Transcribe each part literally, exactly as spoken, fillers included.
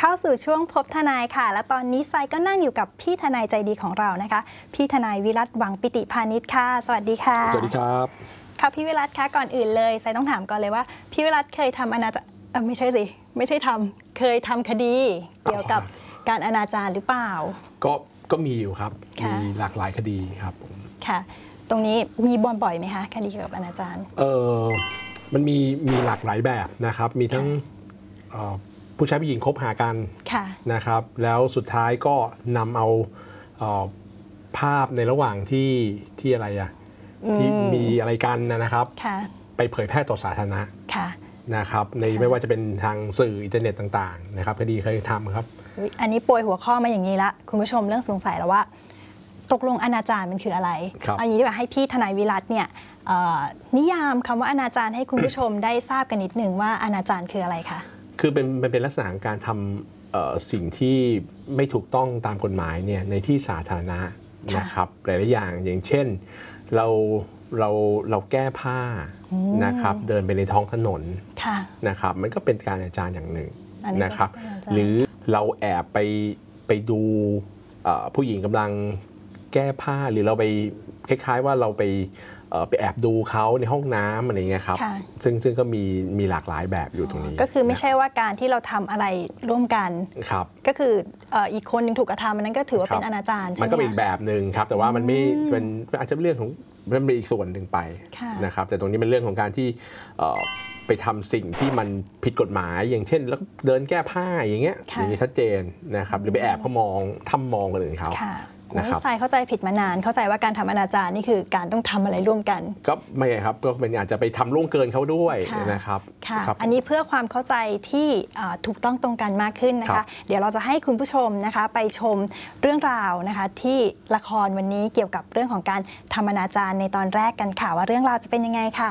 เข้าสู่ช่วงพบทนายค่ะและตอนนี้ไซก็นั่งอยู่กับพี่ทนายใจดีของเรานะคะพี่ทนายวิรัตหวังปิติพานิชค่ะสวัสดีค่ะสวัสดีครับค่ะพี่วิรัตคะก่อนอื่นเลยไซต้องถามก่อนเลยว่าพี่วิรัตเคยทำอนาจารเออไม่ใช่สิไม่ใช่ทำเคยทำคดีเกี่ยวกับการอนาจารหรือเปล่าก็ก็มีอยู่ครับมีหลากหลายคดีครับค่ะตรงนี้มีบ่อยบ่อยไหมคะคดีเกี่ยวกับอนาจารเออมันมีมีหลากหลายแบบนะครับมีทั้งผู้ชายผู้หญิงคบหากันนะครับแล้วสุดท้ายก็นำเอาภาพในระหว่างที่ที่อะไรอะที่มีอะไรกันนะครับไปเผยแพร่ต่อสาธารณะนะครับในไม่ว่าจะเป็นทางสื่ออินเทอร์เน็ตต่างๆนะครับคดีเคยทำครับอันนี้โปรยหัวข้อมาอย่างนี้ละคุณผู้ชมเรื่องสงสัยแล้วว่าตกลงอนาจารมันคืออะไรอันนี้แบบให้พี่ทนายวิรัตเนี่ยนิยามคำว่าอนาจารให้คุณผู้ชมได้ทราบกันนิดนึงว่าอนาจารคืออะไรคะคือเป็นมันเป็นลักษณะของการทำสิ่งที่ไม่ถูกต้องตามกฎหมายเนี่ยในที่สาธารณะนะครับหลายๆอย่างอย่างเช่นเราเราเราแก้ผ้านะครับเดินไปในท้องถนนนะครับมันก็เป็นการอนาจารอย่างหนึ่งนะครับหรือเราแอบไปไปดูผู้หญิงกำลังแก้ผ้าหรือเราไปคล้ายๆว่าเราไปไปแอบดูเขาในห้องน้ำอะไรเงี้ยครับซึ่งซึ่งก็มีมีหลากหลายแบบอยู่ตรงนี้ก็คือไม่ใช่ว่าการที่เราทำอะไรร่วมกันครับก็คืออีกคนหนึ่งถูกกระทำมันนั้นก็ถือว่าเป็นอนาจารใช่ไหมมันก็เป็นอีกแบบหนึ่งครับแต่ว่ามันไม่เป็นอาจจะเป็นเรื่องของมันเป็นอีกส่วนหนึ่งไปนะครับแต่ตรงนี้เป็นเรื่องของการที่ไปทำสิ่งที่มันผิดกฎหมายอย่างเช่นแล้วเดินแก้ผ้าอย่างเงี้ยอย่างนี้ชัดเจนนะครับหรือไปแอบเขามองทำมองคนอื่นเขานะครับทรายเข้าใจผิดมานานเข้าใจว่าการทำอนาจารนี่คือการต้องทำอะไรร่วมกันก็ไม่ครับก็เป็นอาจจะไปทำล่วงเกินเขาด้วยนะครับค่ะอันนี้เพื่อความเข้าใจที่ถูกต้องตรงกันมากขึ้นนะคะเดี๋ยวเราจะให้คุณผู้ชมนะคะไปชมเรื่องราวนะคะที่ละครวันนี้เกี่ยวกับเรื่องของการทำอนาจารในตอนแรกกันค่ะว่าเรื่องราวจะเป็นยังไงค่ะ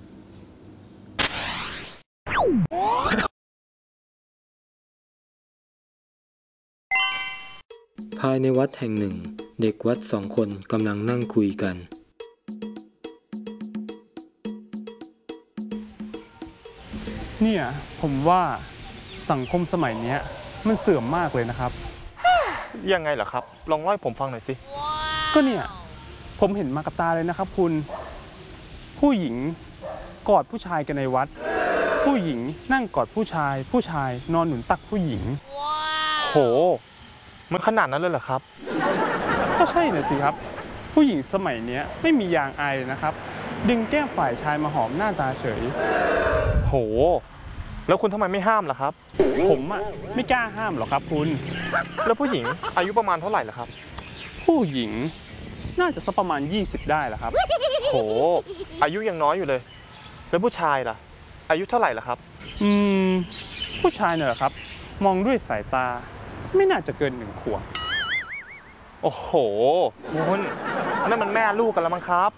ภายในวัดแห่งหนึ่งเด็กวัดสองคนกำลังนั่งคุยกันเนี่ยผมว่าสังคมสมัยนี้มันเสื่อมมากเลยนะครับยังไงเหรอครับลองเล่าให้ผมฟังหน่อยสิก็เนี่ยผมเห็นมากับตาเลยนะครับคุณผู้หญิงกอดผู้ชายกันในวัดผู้หญิงนั่งกอดผู้ชายผู้ชายนอนหนุนตักผู้หญิงโหมันขนาดนั้นเลยเหรอครับก็ใช่น่ะสิครับผู้หญิงสมัยนี้ไม่มียางอายนะครับดึงแก้มฝ่ายชายมาหอมหน้าตาเฉยโหแล้วคุณทำไมไม่ห้ามล่ะครับผมอ่ะไม่กล้าห้ามหรอกครับคุณแล้วผู้หญิงอายุประมาณเท่าไหร่ล่ะครับผู้หญิงน่าจะสักประมาณยี่สิบได้ล่ะครับโหอายุยังน้อยอยู่เลยแล้วผู้ชายล่ะอายุเท่าไหร่ล่ะครับอืมผู้ชายเนี่ยครับมองด้วยสายตาไม่น่าจะเกินหนึ่งขวบโอ้โหคุณนั่นมันแม่ลูกกันแล้วมั้งครับ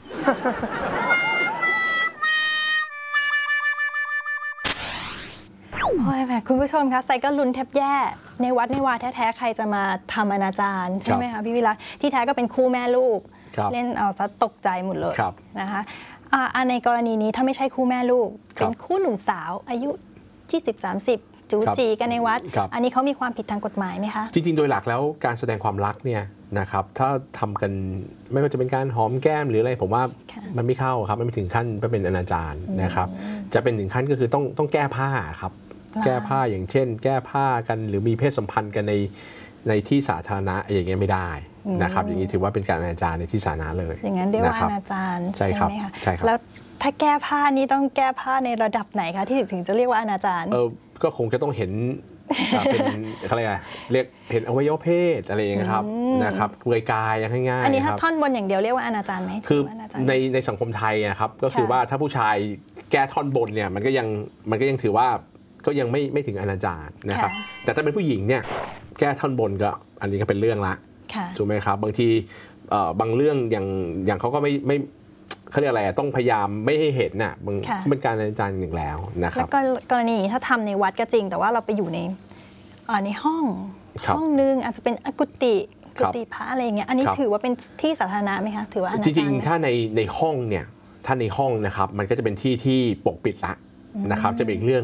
โอ้ยแม่คุณผู้ชมคะไซก็ลุ้นแทบแย่ในวัดในวาแท้ๆใครจะมาทำอนาจารใช่ไหมคะพี่วิรัตที่แท้ก็เป็นคู่แม่ลูกเล่นเอาซะตกใจหมดเลยนะคะในกรณีนี้ถ้าไม่ใช่คู่แม่ลูกเป็นคู่หนุ่มสาวอายุยี่สิบ สามสิบจูจีกันในวัดอันนี้เขามีความผิดทางกฎหมายไหมคะจริงๆโดยหลักแล้วการแสดงความรักเนี่ยนะครับถ้าทำกันไม่ว่าจะเป็นการหอมแก้มหรืออะไรผมว่ามันไม่เข้าครับมันไม่ถึงขั้นเป็นอนาจารนะครับจะเป็นถึงขั้นก็คือต้องต้องแก้ผ้าครับแก้ผ้าอย่างเช่นแก้ผ้ากันหรือมีเพศสัมพันธ์กันในในที่สาธารณะอย่างเงี้ยไม่ได้นะครับอย่างนี้ถือว่าเป็นการอนาจารในที่สาธารณะเลยอย่างนั้นเรียกว่าอนาจารใช่ไหมคะใช่ครับแล้วถ้าแก้ผ้านี้ต้องแก้ผ้าในระดับไหนคะที่ถึงจะเรียกว่าอนาจารเออก็คงจะต้องเห็นเป็นอะไรอะเรียกเห็นอวัยวะเพศอะไรอย่างเงี้ยครับนะครับเปลือยกายอย่างง่ายๆอันนี้ถ้าท่อนบนอย่างเดียวเรียกว่าอนาจารไหมคือในในสังคมไทยนะครับก็คือว่าถ้าผู้ชายแก้ท่อนบนเนี่ยมันก็ยังมันก็ยังถือว่าก็ยังไม่ไม่ถึงอนาจารนะครับแต่ถ้าเป็นผู้หญิงเนี่ยแก้ท่อนบนก็อันนี้ก็เป็นเรื่องละถูกไหมครับบางทีบางเรื่องอย่างอย่างเขาก็ไม่ไม่เขาเรียกอะไรต้องพยายามไม่ให้เห็นน่ะมันเป็นการอนาจารหนึ่งแล้วนะครับแล้วกรณีถ้าทำในวัดก็จริงแต่ว่าเราไปอยู่ในในห้องห้องนึงอาจจะเป็นกุฏิกุฏิพระอะไรอย่างเงี้ยอันนี้ถือว่าเป็นที่สาธารณะไหมคะถือว่าจริงๆถ้าในในห้องเนี่ยถ้าในห้องนะครับมันก็จะเป็นที่ที่ปกปิดละนะครับจะเป็นอีกเรื่องละ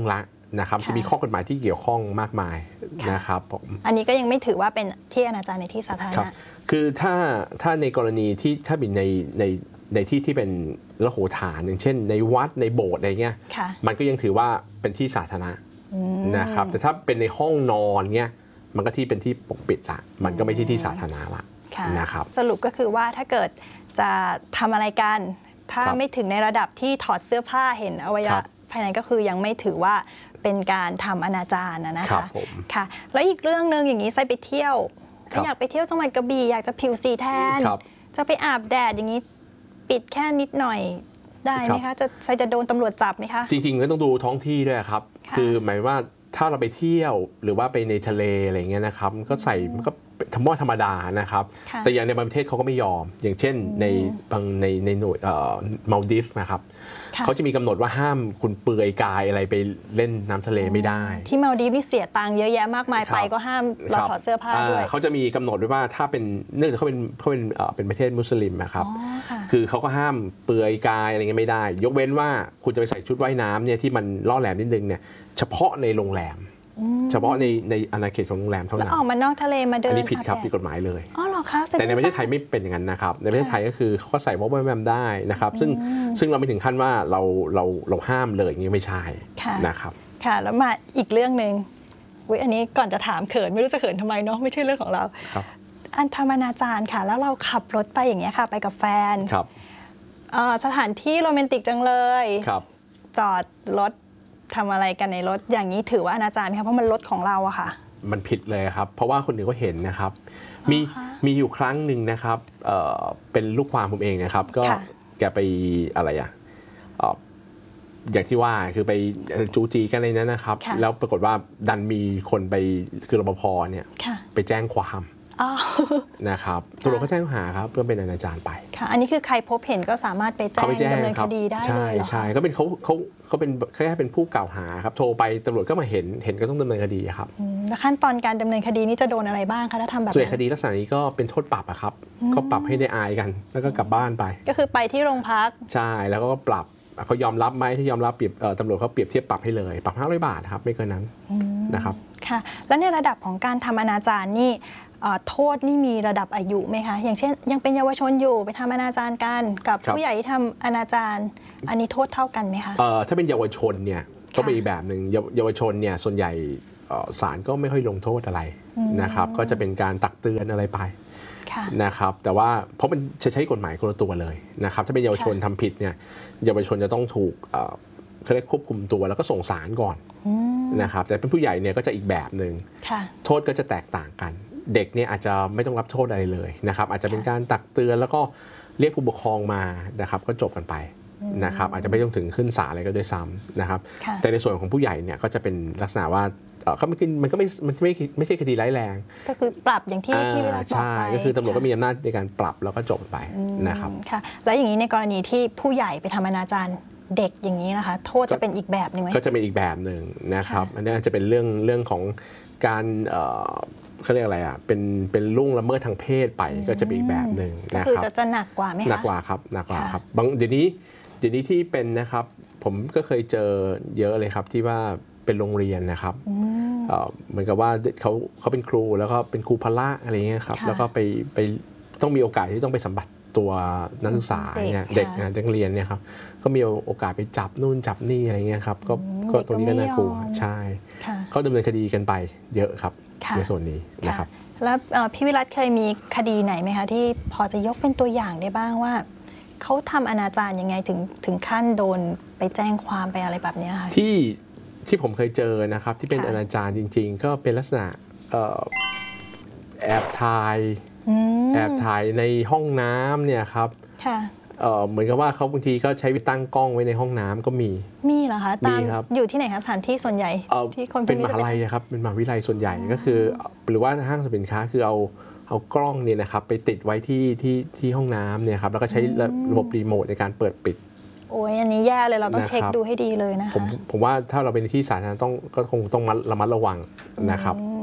นะครับจะมีข้อกฎหมายที่เกี่ยวข้องมากมายนะครับผมอันนี้ก็ยังไม่ถือว่าเป็นที่อนาจารในที่สาธารณะคือถ้าถ้าในกรณีที่ถ้าเป็นในในในที่ที่เป็นละโหฐานอย่างเช่นในวัดในโบสถ์อะไรเงี้ยมันก็ยังถือว่าเป็นที่สาธารณะนะครับแต่ถ้าเป็นในห้องนอนเงี้ยมันก็ที่เป็นที่ปกปิดละมันก็ไม่ใช่ที่สาธารณะละนะครับสรุปก็คือว่าถ้าเกิดจะทำอะไรกันถ้าไม่ถึงในระดับที่ถอดเสื้อผ้าเห็นอวัยวะภายในก็คือยังไม่ถือว่าเป็นการทำอนาจารนะคะค่ะแล้วอีกเรื่องนึงอย่างนี้ไซไปเที่ยวอยากไปเที่ยวจังหวัดกระบี่อยากจะผิวสีแทนจะไปอาบแดดอย่างนี้ปิดแค่นิดหน่อยได้ไหมคะจะไซจะโดนตำรวจจับไหมคะจริงๆก็ต้องดูท้องที่ด้วยครับคือหมายว่าถ้าเราไปเที่ยวหรือว่าไปในทะเลอะไรเงี้ยนะครับก็ใส่มันก็ธรรมดาธรรมดานะครับแต่อย่างในบางประเทศเขาก็ไม่ยอมอย่างเช่นในบางในในหน่วยมัลดิฟนะครับเขาจะมีกำหนดว่าห้ามคุณเปลือยกายอะไรไปเล่นน้ำทะเลไม่ได้ที่มัลดิฟนี่เสียตังค์เยอะแยะมากมายไปก็ห้ามเราถอดเสื้อผ้าด้วยเขาจะมีกำหนดด้วยว่าถ้าเป็นเนื่องจากเขาเป็นเขาเป็นเป็นประเทศมุสลิมนะครับคือเขาก็ห้ามเปลือยกายอะไรเงี้ยไม่ได้ยกเว้นว่าคุณจะไปใส่ชุดว่ายน้ำเนี่ยที่มันล่อแหลมนิดนึงเนี่ยเฉพาะในโรงแรมเฉพาะในในอาณาเขตของโรงแรมเท่านั้นแล้วออกมานอกทะเลมาเดินอันนี้ผิดครับผิดกฎหมายเลยอ๋อเหรอคะแต่ในประเทศไทยไม่เป็นอย่างนั้นนะครับในประเทศไทยก็คือเขาก็ใส่วอลแวมได้นะครับซึ่งซึ่งเราไม่ถึงขั้นว่าเราเราเราห้ามเลยอย่างนี้ไม่ใช่นะครับค่ะแล้วมาอีกเรื่องหนึ่งอุ๊ยอันนี้ก่อนจะถามเขินไม่รู้จะเขินทำไมเนาะไม่ใช่เรื่องของเราครับอันทำอนาจารค่ะแล้วเราขับรถไปอย่างเงี้ยค่ะไปกับแฟนครับสถานที่โรแมนติกจังเลยครับจอดรถทำอะไรกันในรถอย่างนี้ถือว่าอนาจารไหมคะเพราะมันรถของเราอะค่ะมันผิดเลยครับเพราะว่าคนอื่นก็เห็นนะครับมีมีอยู่ครั้งหนึ่งนะครับเอ่อเป็นลูกความผมเองนะครับก็แกไปอะไรอะอย่างที่ว่าคือไปจูจีกันในนั้นนะครับแล้วปรากฏว่าดันมีคนไปคือรปภเนี่ยไปแจ้งความนะครับตำรวจก็แจ้งข้อหาครับเพื่อเป็นอนาจารไปค่ะอันนี้คือใครพบเห็นก็สามารถไปแจ้งดำเนินคดีได้เลยใช่ใช่ก็เป็นเขาเขาเขาเป็นแค่เป็นผู้กล่าวหาครับโทรไปตำรวจก็มาเห็นเห็นก็ต้องดำเนินคดีครับแล้วขั้นตอนการดำเนินคดีนี้จะโดนอะไรบ้างคะถ้าทำแบบส่วนคดีลักษณะนี้ก็เป็นโทษปรับอะครับก็ปรับให้ได้อายกันแล้วก็กลับบ้านไปก็คือไปที่โรงพักใช่แล้วก็ปรับเขายอมรับไหมที่ยอมรับเปรียบตำรวจเขาเปรียบเทียบปรับให้เลยปรับห้าร้อยบาทครับไม่เกินนั้นนะครับค่ะแล้วในระดับของการทำอนาจารนี่โทษนี่มีระดับอายุไหมคะอย่างเช่นยังเป็นเยาวชนอยู่ไปทำอนาจารกันกับผู้ใหญ่ที่ทำอนาจารอันนี้โทษเท่ากันไหมคะถ้าเป็นเยาวชนเนี่ยก็เป็นอีกแบบหนึ่งเยาวชนเนี่ยส่วนใหญ่ศาลก็ไม่ค่อยลงโทษอะไรนะครับก็จะเป็นการตักเตือนอะไรไปนะครับแต่ว่าเพราะมันจะใช้กฎหมายคนละตัวเลยนะครับถ้าเป็นเยาวชนทำผิดเนี่ยเยาวชนจะต้องถูกเขาเรียกควบคุมตัวแล้วก็ส่งศาลก่อนนะครับแต่เป็นผู้ใหญ่เนี่ยก็จะอีกแบบหนึ่งโทษก็จะแตกต่างกันเด็กเนี่ยอาจจะไม่ต้องรับโทษอะไรเลยนะครับอาจจะเป็นการตักเตือนแล้วก็เรียกผู้ปกครองมานะครับก็จบกันไปนะครับอาจจะไม่ต้องถึงขึ้นศาลอะไรก็ด้วยซ้ำนะครับแต่ในส่วนของผู้ใหญ่เนี่ยก็จะเป็นลักษณะว่าเขาไม่มันก็ไม่มันไม่ไม่ใช่คดีร้ายแรงก็คือปรับอย่างที่ที่เวลาบอกไปใช่ก็คือตำรวจก็มีอำนาจในการปรับแล้วก็จบไปนะครับค่ะแล้วอย่างนี้ในกรณีที่ผู้ใหญ่ไปทำอนาจารเด็กอย่างนี้นะคะโทษจะเป็นอีกแบบหนึ่งไหมก็จะเป็นอีกแบบหนึ่งนะครับอันนี้จะเป็นเรื่องเรื่องของการเขาเรียกอะไรอ่ะเป็นเป็นล่วงละเมิดทางเพศไปก็จะเป็นอีกแบบหนึ่งนะครับก็คือจะจะหนักกว่าไหมคะหนักกว่าครับหนักกว่าครับบางเดี๋ยวนี้เดี๋ยวนี้ที่เป็นนะครับผมก็เคยเจอเยอะเลยครับที่ว่าเป็นโรงเรียนนะครับเหมือนกับว่าเขาเขาเป็นครูแล้วก็เป็นครูพละอะไรเงี้ยครับแล้วก็ไปไปต้องมีโอกาสที่ต้องไปสัมผัสตัวนักศึกษาเนี่ยเด็กนักเรียนเนี่ยครับก็มีโอกาสไปจับนู่นจับนี่อะไรเงี้ยครับก็ก็ตรงนี้ก็น่ากลัวใช่เขาดำเนินคดีกันไปเยอะครับในส่วนนี้นะครับแล้วพี่วิรัตเคยมีคดีไหนไหมคะที่พอจะยกเป็นตัวอย่างได้บ้างว่าเขาทำอนาจารยังไงถึงถึงขั้นโดนไปแจ้งความไปอะไรแบบนี้ค่ะที่ที่ผมเคยเจอนะครับที่เป็นอนาจารจริงๆก็เป็นลักษณะแอบถ่ายแอบถ่ายในห้องน้ำเนี่ยครับเหมือนกับว่าเขาบางทีก็ใช้วิตั้งกล้องไว้ในห้องน้ำก็มีมีเหรอคะตามอยู่ที่ไหนคะสถานที่ส่วนใหญ่ที่คนเป็นมหาลัยครับเป็นมหาวิทยาลัยส่วนใหญ่ก็คือหรือว่าห้างสรรพสินค้าคือเอาเอากล้องเนี่ยนะครับไปติดไว้ที่ที่ที่ห้องน้ำเนี่ยครับแล้วก็ใช้ระบบรีโมทในการเปิดปิดโอ้ยอันนี้แย่เลยเราต้องเช็คดูให้ดีเลยนะคะผมผมว่าถ้าเราเป็นที่สาธารณะต้องก็คงต้องระมัดระวังนะครับ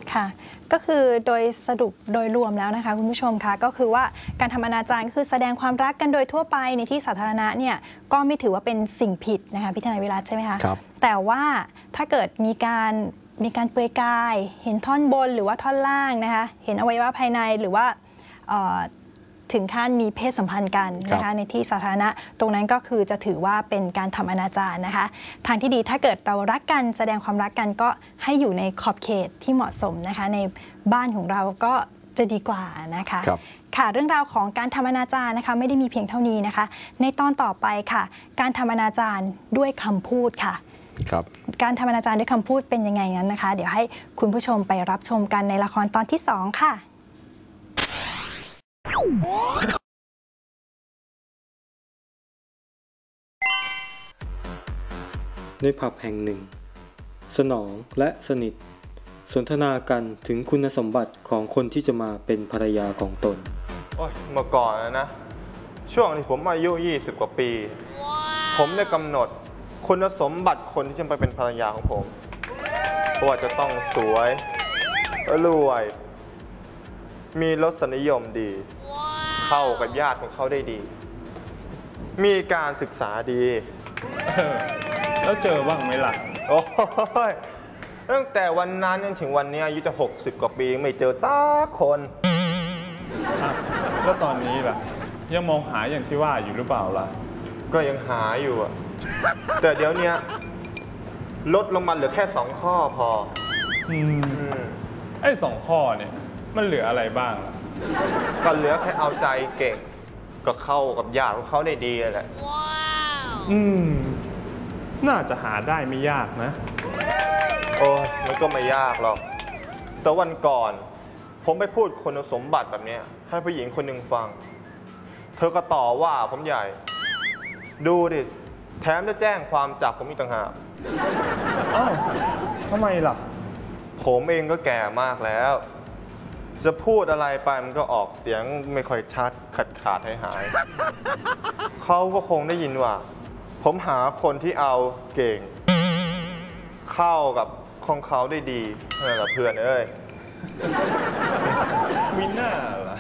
ค่ะก็คือโดยสรุปโดยรวมแล้วนะคะคุณผู้ชมคะก็คือว่าการทำอนาจารคือแสดงความรักกันโดยทั่วไปในที่สาธารณะเนี่ยก็ไม่ถือว่าเป็นสิ่งผิดนะคะพี่ทนายวิรัติใช่ไหมคะครับแต่ว่าถ้าเกิดมีการมีการเปลือยกายเห็นท่อนบนหรือว่าท่อนล่างนะคะเห็นอวัยวะภายในหรือว่าถึงขั้นมีเพศสัมพันธ์กันนะคะในที่สาธารณะตรงนั้นก็คือจะถือว่าเป็นการทำอนาจารนะคะทางที่ดีถ้าเกิดเรารักกันแสดงความรักกันก็ให้อยู่ในขอบเขตที่เหมาะสมนะคะในบ้านของเราก็จะดีกว่านะคะค่ะเรื่องราวของการทำอนาจารนะคะไม่ได้มีเพียงเท่านี้นะคะในตอนต่อไปค่ะการทำอนาจารด้วยคำพูดค่ะการทำอนาจารด้วยคำพูดเป็นยังไงงั้นนะคะเดี๋ยวให้คุณผู้ชมไปรับชมกันในละครตอนที่สองค่ะในผับแห่งหนึ่งสนองและสนิทสนทนากันถึงคุณสมบัติของคนที่จะมาเป็นภรรยาของตนโอ้ยเมื่อก่อนนะช่วงที่ผมอายุยี่สิบกว่าปี wow. ผมได้กำหนดคุณสมบัติคนที่จะไปเป็นภรรยาของผมว่าจะต้องสวยรวยมีรสนิยมดี wow. เข้ากับญาติของเขาได้ดีมีการศึกษาดีแล้วเจอบ้างไหมล่ะโอ้ยตั้งแต่วันนั้นจนถึงวันนี้อายุจะหกสิบกว่าปีไม่เจอสักคนแล้วตอนนี้ล่ะยังมองหาอย่างที่ว่าอยู่หรือเปล่าล่ะก็ยังหาอยู่อะแต่เดี๋ยวนี้ลดลงมาเหลือแค่สองข้อพออืมไอ้สองข้อเนี่ยมันเหลืออะไรบ้างล่ะก็เหลือแค่เอาใจเก่งก็เข้ากับญาติของเขาได้ดีแหละอืมน่าจะหาได้ไม่ยากนะโอ้ยมันก็ไม่ยากหรอกแต่วันก่อนผมไปพูดคุณสมบัติแบบนี้ให้ผู้หญิงคนหนึ่งฟังเธอก็ต่อว่าผมใหญ่ดูดิแถมจะแจ้งความจับผมอีกต่างหากอ้าวทำไมล่ะผมเองก็แก่มากแล้วจะพูดอะไรไปมันก็ออกเสียงไม่ค่อยชัดขาดขาดหายหายเขาก็คงได้ยินว่าผมหาคนที่เอาเก่งเข้ากับของเขาได้ดีเออเพื่อนเอ้ยมีหน้าล่ะ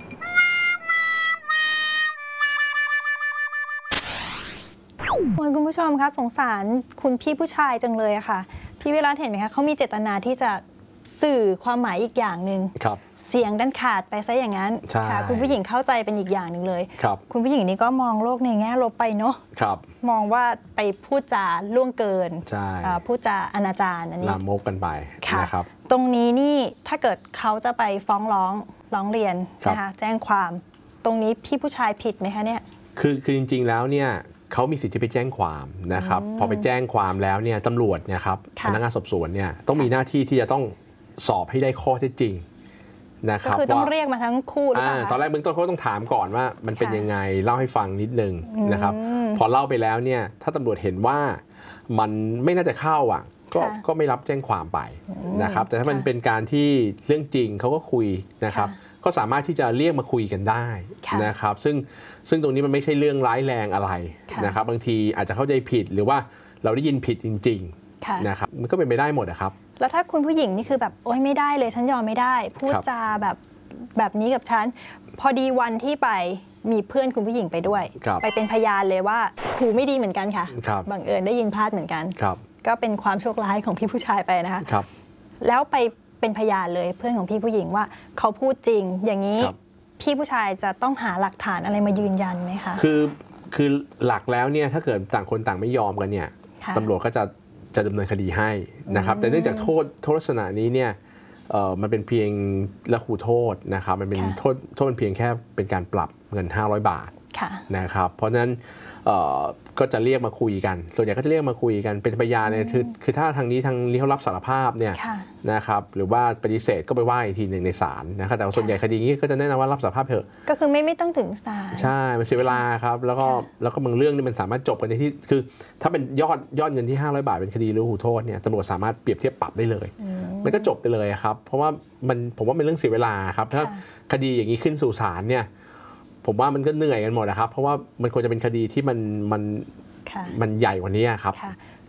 คุณผู้ชมคะสงสารคุณพี่ผู้ชายจังเลยอะค่ะพี่วิรัติเห็นไหมคะเขามีเจตนาที่จะสื่อความหมายอีกอย่างหนึ่งเสียงดันขาดไปซะอย่างนั้นค่ะคุณผู้หญิงเข้าใจเป็นอีกอย่างหนึ่งเลยคุณผู้หญิงนี้ก็มองโลกในแง่ลบไปเนาะมองว่าไปพูดจาล่วงเกินพูดจาอนาจารอันนี้ลามกกันไปนะครับตรงนี้นี่ถ้าเกิดเขาจะไปฟ้องร้องร้องเรียนนะคะแจ้งความตรงนี้พี่ผู้ชายผิดไหมคะเนี่ยคือคือจริงๆแล้วเนี่ยเขามีสิทธิ์ที่ไปแจ้งความนะครับพอไปแจ้งความแล้วเนี่ยตำรวจเนี่ยครับพนักงานสอบสวนเนี่ยต้องมีหน้าที่ที่จะต้องสอบให้ได้ข้อเท็จจริงนะครับก็คือต้องเรียกมาทั้งคู่หรือเปล่าตอนแรกเบื้องต้นเขาต้องถามก่อนว่ามันเป็นยังไงเล่าให้ฟังนิดนึงนะครับพอเล่าไปแล้วเนี่ยถ้าตำรวจเห็นว่ามันไม่น่าจะเข้าอ่ะก็ก็ไม่รับแจ้งความไปนะครับแต่ถ้ามันเป็นการที่เรื่องจริงเขาก็คุยนะครับก็สามารถที่จะเรียกมาคุยกันได้นะครับซึ่งซึ่งตรงนี้มันไม่ใช่เรื่องร้ายแรงอะไรนะครับบางทีอาจจะเข้าใจผิดหรือว่าเราได้ยินผิดจริงๆนะครับมันก็เป็นไปได้หมดนะครับแล้วถ้าคุณผู้หญิงนี่คือแบบโอ๊ยไม่ได้เลยฉันยอมไม่ได้พูดจาแบบแบบนี้กับฉันพอดีวันที่ไปมีเพื่อนคุณผู้หญิงไปด้วยไปเป็นพยานเลยว่าหูไม่ดีเหมือนกันค่ะบังเอิญได้ยินพลาดเหมือนกันก็เป็นความโชคร้ายของพี่ผู้ชายไปนะคะแล้วไปเป็นพยานเลยเพื่อนของพี่ผู้หญิงว่าเขาพูดจริงอย่างนี้พี่ผู้ชายจะต้องหาหลักฐานอะไรมายืนยันไหมคะคือคือหลักแล้วเนี่ยถ้าเกิดต่างคนต่างไม่ยอมกันเนี่ยตำรวจก็จะจะดำเนินคดีให้นะครับแต่เนื่องจากโทษโทษลักษณะนี้เนี่ยมันเป็นเพียงละหูโทษนะครับมันเป็นโทษโทษเป็นเพียงแค่เป็นการปรับเงินห้าร้อยบาทนะครับเพราะฉะนั้นก็จะเรียกมาคุยกันส่วนใหญ่ก็จะเรียกมาคุยกันเป็นพยานเนี่ยคือคือถ้าทางนี้ทางนี้เขารับสารภาพเนี่ยนะครับหรือว่าปฏิเสธก็ไปว่าอีกทีหนึ่งในศาลนะครับแต่ส่วนใหญ่คดีนี้ก็จะแนะนำว่ารับสารภาพเถอะก็คือไม่ไม่ต้องถึงศาลใช่มันเสียเวลาครับแล้วก็แล้วก็บางเรื่องนี่มันสามารถจบกันในที่คือถ้าเป็นยอดยอดเงินที่ห้าร้อยบาทเป็นคดีละหูโทษเนี่ยตำรวจสามารถเปรียบเทียบปรับได้เลยมันก็จบไปเลยครับเพราะว่ามันผมว่าเป็นเรื่องเสียเวลาครับถ้าคดีอย่างนี้ขึ้นสู่ศาลเนี่ยผมว่ามันก็เหนื่อยกันหมดนะครับเพราะว่ามันควรจะเป็นคดีที่มันมันมันใหญ่กว่านี้ครับ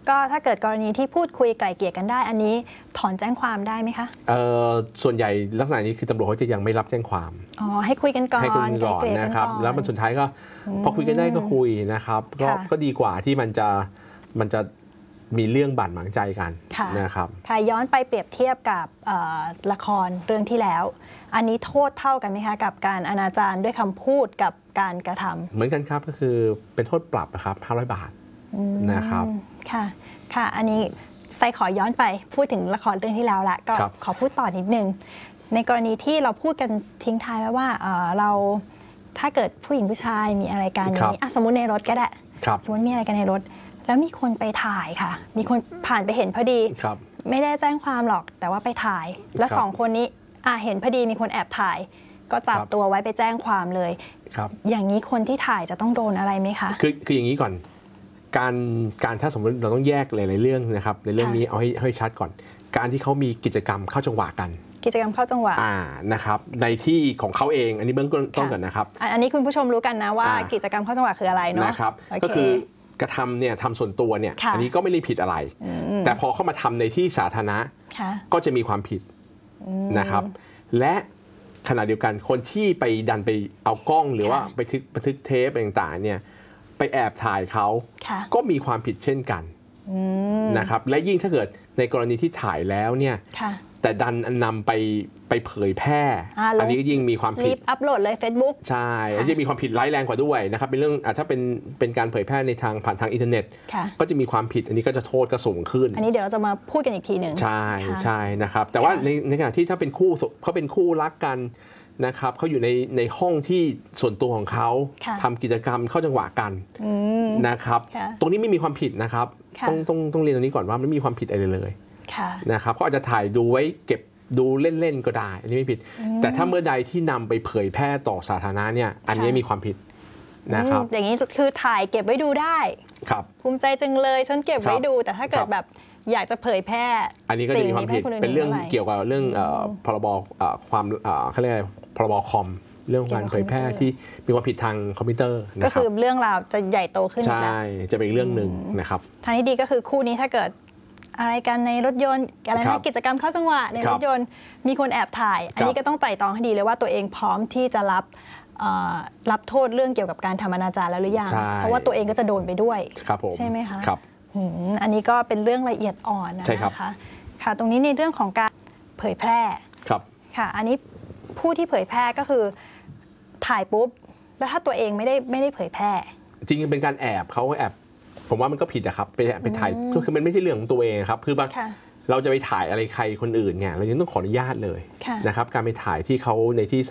ก็ถ้าเกิดกรณีที่พูดคุยไกล่เกลี่ยกันได้อันนี้ถอนแจ้งความได้ไหมคะเอ่อส่วนใหญ่ลักษณะนี้คือตำรวจเขาจะยังไม่รับแจ้งความอ๋อให้คุยกันก่อนให้คุยกันก่อนนะครับแล้วมันสุดท้ายก็พอคุยกันได้ก็คุยนะครับก็ก็ดีกว่าที่มันจะมันจะมีเรื่องบาดหมางใจกันนะครับค่ะย้อนไปเปรียบเทียบกับละครเรื่องที่แล้วอันนี้โทษเท่ากันไหมคะกับการอนาจารด้วยคำพูดกับการกระทำเหมือนกันครับก็คือเป็นโทษปรับนะครับห้าร้อยบาทนะครับค่ะค่ะอันนี้ไซขอย้อนไปพูดถึงละครเรื่องที่แล้วละก็ขอพูดต่อนิดนึงในกรณีที่เราพูดกันทิ้งท้ายไว้ว่าเราถ้าเกิดผู้หญิงผู้ชายมีอะไรกันอย่างนี้สมมุติในรถก็ได้สมมติมีอะไรกันในรถแล้วมีคนไปถ่ายค่ะมีคนผ่านไปเห็นพอดีไม่ได้แจ้งความหรอกแต่ว่าไปถ่ายแล้วสองคนนี้อ่ะเห็นพอดีมีคนแอบถ่ายก็จับตัวไว้ไปแจ้งความเลยอย่างนี้คนที่ถ่ายจะต้องโดนอะไรไหมคะคือคืออย่างนี้ก่อนการการถ้าสมมติเราต้องแยกหลายๆเรื่องนะครับในเรื่องนี้เอาให้ให้ชัดก่อนการที่เขามีกิจกรรมเข้าจังหวะกันกิจกรรมเข้าจังหวะอ่านะครับในที่ของเขาเองอันนี้เบื้องต้นก่อนนะครับอันนี้คุณผู้ชมรู้กันนะว่ากิจกรรมเข้าจังหวะคืออะไรเนาะนะครับก็คือกระทำเนี่ยทำส่วนตัวเนี่ยอันนี้ก็ไม่ได้ผิดอะไรแต่พอเข้ามาทำในที่สาธารณะก็จะมีความผิดนะครับและขณะเดียวกันคนที่ไปดันไปเอากล้องหรือว่าไปทึกบันทึกเทปต่างๆเนี่ยไปแอบถ่ายเขาก็มีความผิดเช่นกันนะครับและยิ่งถ้าเกิดในกรณีที่ถ่ายแล้วเนี่ยแต่ดันนำไปไปเผยแพร่อันนี้ก็ยิ่งมีความผิดอัพโหลดเลย Facebook ใช่จะมีความผิดร้ายแรงกว่าด้วยนะครับเป็นเรื่องถ้าเป็นเป็นการเผยแพร่ในทางผ่านทางอินเทอร์เน็ตก็จะมีความผิดอันนี้ก็จะโทษก็สูงขึ้นอันนี้เดี๋ยวเราจะมาพูดกันอีกทีหนึ่งใช่ใช่นะครับแต่ว่าในในขณะที่ถ้าเป็นคู่เขาเป็นคู่รักกันนะครับเขาอยู่ในในห้องที่ส่วนตัวของเขาทำกิจกรรมเข้าจังหวะกันนะครับตรงนี้ไม่มีความผิดนะครับต้องต้องต้องเรียนตรงนี้ก่อนว่าไม่มีความผิดอะไรเลยนะครับเขาอาจจะถ่ายดูไว้เก็บดูเล่นๆก็ได้อันนี้ไม่ผิดแต่ถ้าเมื่อใดที่นำไปเผยแพร่ต่อสาธารณะเนี่ยอันนี้มีความผิดนะครับอย่างนี้คือถ่ายเก็บไว้ดูได้ครับภูมิใจจังเลยฉันเก็บไว้ดูแต่ถ้าเกิดแบบอยากจะเผยแพร่อันนี้ก็จะมีความผิดเป็นเรื่องเกี่ยวกับเรื่องพรบความเขาเรียกอะไรพรบคอมเรื่องการเผยแพร่ที่มีความผิดทางคอมพิวเตอร์ก็คือเรื่องราวจะใหญ่โตขึ้นใช่จะเป็นเรื่องหนึ่งนะครับทางที่ดีก็คือคู่นี้ถ้าเกิดอะไรกันในรถยนต์อะไรนะกิจกรรมเข้าจังหวะในรถยนต์มีคนแอบถ่ายอันนี้ก็ต้องไต่ตองให้ดีเลยว่าตัวเองพร้อมที่จะรับรับโทษเรื่องเกี่ยวกับการทำอนาจารแล้วหรือยังเพราะว่าตัวเองก็จะโดนไปด้วยใช่ไหมคะครับอันนี้ก็เป็นเรื่องละเอียดอ่อนนะคะค่ะตรงนี้ในเรื่องของการเผยแพร่ค่ะอันนี้ผู้ที่เผยแพร่ก็คือถ่ายปุ๊บแล้วถ้าตัวเองไม่ได้ไม่ได้เผยแพร่จริงๆเป็นการแอบเขาแอบผมว่ามันก็ผิดนะครับไปไปถ่ายก็คือมันไม่ใช่เรื่องของตัวเองครับคือบางเราจะไปถ่ายอะไรใครคนอื่นเนี่ยเรายังต้องขออนุญาตเลยนะครับการไปถ่ายที่เขาในที่